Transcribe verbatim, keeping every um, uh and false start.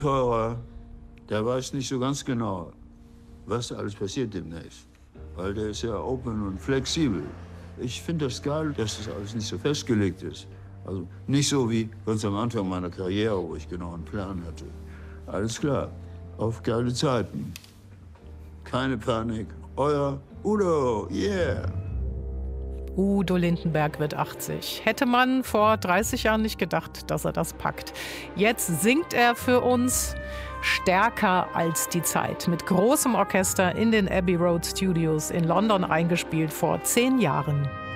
Teurer, der weiß nicht so ganz genau, was alles passiert demnächst. Weil der ist ja open und flexibel. Ich finde das geil, dass das alles nicht so festgelegt ist. Also nicht so wie ganz am Anfang meiner Karriere, wo ich genau einen Plan hatte. Alles klar, auf geile Zeiten. Keine Panik. Euer Udo, yeah! Udo Lindenberg wird achtzig. Hätte man vor dreißig Jahren nicht gedacht, dass er das packt. Jetzt singt er für uns Stärker als die Zeit mit großem Orchester in den Abbey Road Studios in London eingespielt vor zehn Jahren.